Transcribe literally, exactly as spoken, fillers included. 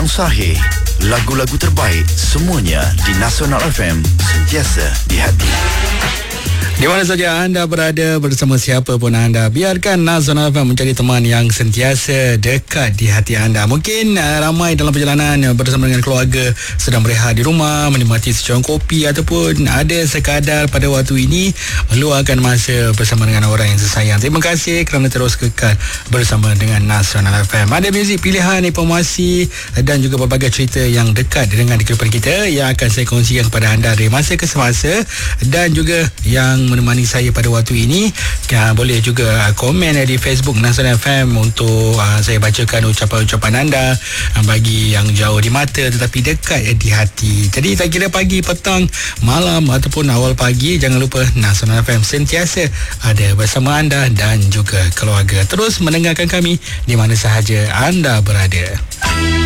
Sahih. Lagu-lagu terbaik semuanya di Nasional F M, sentiasa di hati. Di mana saja anda berada, bersama siapa pun anda, biarkan Nasional F M menjadi teman yang sentiasa dekat di hati anda. Mungkin uh, ramai dalam perjalanan uh, bersama dengan keluarga sedang berehat di rumah, menikmati secorong kopi, ataupun ada sekadar pada waktu ini meluangkan masa bersama dengan orang yang sesayang. Terima kasih kerana terus kekal bersama dengan Nasional F M. Ada muzik pilihan, informasi dan juga berbagai cerita yang dekat dengan kehidupan kita yang akan saya kongsikan kepada anda dari masa ke semasa, dan juga yang menemani saya pada waktu ini. Ya, boleh juga uh, komen uh, di Facebook Nasional F M untuk uh, saya bacakan ucapan-ucapan anda uh, bagi yang jauh di mata tetapi dekat uh, di hati. Jadi tak kira pagi, petang, malam ataupun awal pagi, jangan lupa Nasional F M sentiasa ada bersama anda dan juga keluarga. Terus mendengarkan kami di mana sahaja anda berada.